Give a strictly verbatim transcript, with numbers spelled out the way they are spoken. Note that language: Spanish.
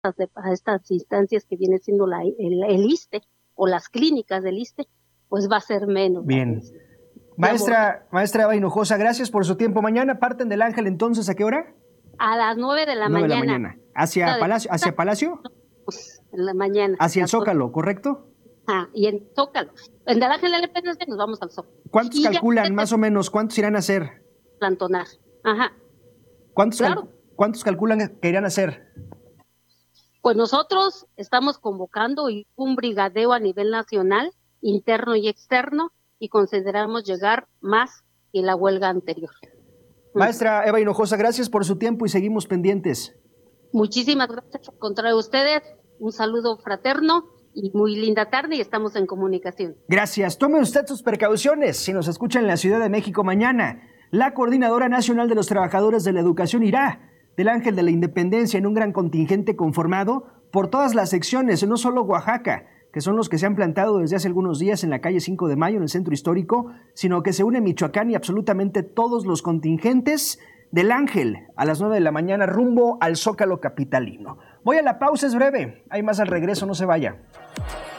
a estas instancias que viene siendo la, el, el ISSSTE o las clínicas del ISSSTE, pues va a ser menos. Bien. Maestra, maestra Eva Hinojosa, gracias por su tiempo. Mañana parten del Ángel, entonces, ¿a qué hora? A las nueve de la nueve mañana. de la mañana. ¿Hacia Palacio? ¿Hacia Palacio? Pues en la mañana. Hacia el Zócalo, ¿correcto? Ah, y en Zócalo. En el Ángel de la Independencia nos vamos al Zócalo. ¿Cuántos y calculan, ya, más o menos, cuántos irán a hacer? Plantonar. Ajá. ¿Cuántos, claro. cal ¿Cuántos calculan que irán a hacer? Pues nosotros estamos convocando un brigadeo a nivel nacional, interno y externo, y consideramos llegar más que la huelga anterior. Maestra Eva Hinojosa, gracias por su tiempo y seguimos pendientes. Muchísimas gracias por encontrar ustedes. Un saludo fraterno y muy linda tarde y estamos en comunicación. Gracias. Tome usted sus precauciones si nos escucha en la Ciudad de México mañana. La Coordinadora Nacional de los Trabajadores de la Educación irá del Ángel de la Independencia en un gran contingente conformado por todas las secciones, no solo Oaxaca, que son los que se han plantado desde hace algunos días en la calle cinco de mayo, en el centro histórico, sino que se une Michoacán y absolutamente todos los contingentes del Ángel a las nueve de la mañana rumbo al Zócalo capitalino. Voy a la pausa, es breve. Hay más al regreso, no se vaya.